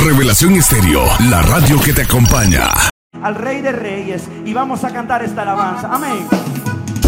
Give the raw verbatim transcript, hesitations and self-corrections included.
Revelación Estéreo, la radio que te acompaña. Al Rey de Reyes, y vamos a cantar esta alabanza. Amén.